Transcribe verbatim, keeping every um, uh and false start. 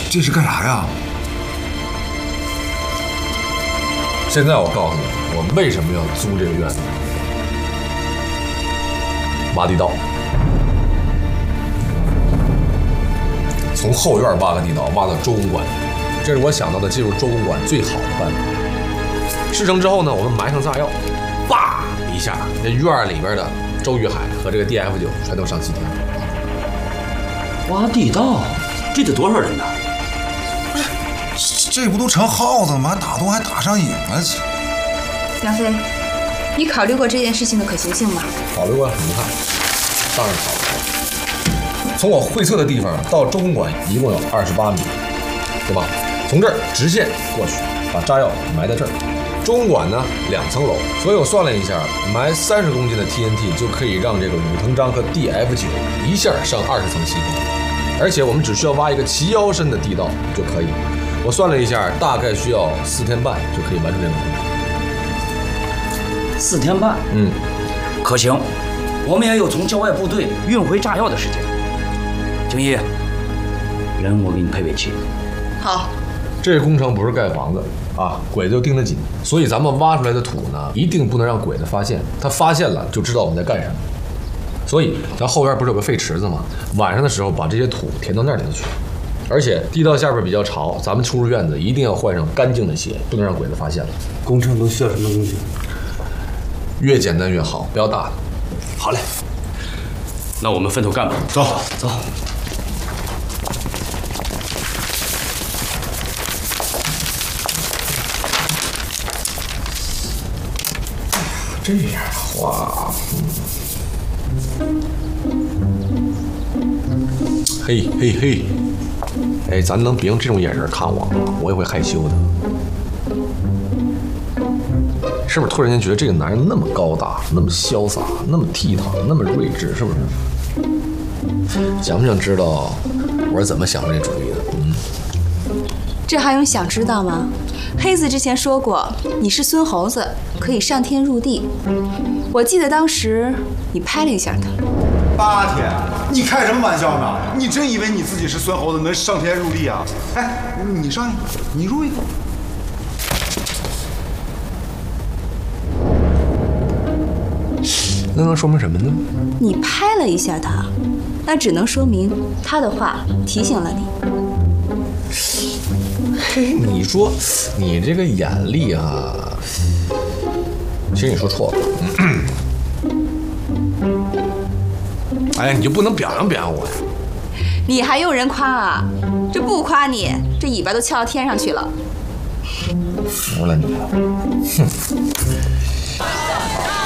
这是干啥呀？ 现在我告诉你，我们为什么要租这个院子？挖地道，从后院挖个地道，挖到周公馆，这是我想到的进入周公馆最好的办法。事成之后呢，我们埋上炸药，叭一下，那院里边的周玉海和这个 D F 九全都上西天。 挖地道，这得多少人呢？ 这不都成耗子了吗？打斗还打上瘾了？ 杨飞，你考虑过这件事情的可行性吗？ 考虑过，你看，当然考虑过。从我会测的地方到周公馆一共有二十八米，对吧？从这儿直线过去，把炸药埋在这儿。周公馆呢两层楼，所以我算了一下，埋三十公斤的 T N T 就可以让这个武藤章和 D F 九一下上二十层西天，而且我们只需要挖一个齐腰深的地道就可以。我算了一下，大概需要四天半就可以完成这个工作。 四天半， 嗯， 可行。我们也有从郊外部队运回炸药的时间。景一，人我给你配尾气。 好。 这个工程不是盖房子啊，鬼子就盯得紧，所以咱们挖出来的土呢，一定不能让鬼子发现，他发现了就知道我们在干什么。所以咱后院不是有个废池子吗？晚上的时候把这些土填到那里头去。而且地道下边比较潮，咱们出入院子一定要换上干净的鞋，不能让鬼子发现了。 工程都需要什么东西？ 越简单越好，不要大的。 好嘞，那我们分头干吧。 走走。 这样的话，嗯，嘿嘿嘿，哎，咱能别用这种眼神看我吗？我也会害羞的。是不是突然间觉得这个男人那么高大，那么潇洒，那么倜傥，那么睿智，是不是？想不想知道我是怎么想出这主意的？嗯， 这还用想知道吗？黑子之前说过，你是孙猴子，可以上天入地。我记得当时你拍了一下他。 八天？你开什么玩笑呢？你真以为你自己是孙猴子能上天入地啊？哎，你上一个，你入一个。 那能说明什么呢？ 你拍了一下他，那只能说明他的话提醒了你。 嘿，你说你这个眼力啊，其实你说错了。哎，你就不能表扬表扬我呀？ 你还用人夸啊？这不夸你，这尾巴都翘到天上去了。 服了你了，哼。